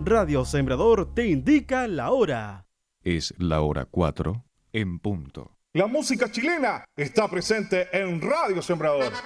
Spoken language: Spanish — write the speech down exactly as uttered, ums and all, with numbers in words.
Radio Sembrador te indica la hora. Es la hora cuatro en punto. La música chilena está presente en Radio Sembrador.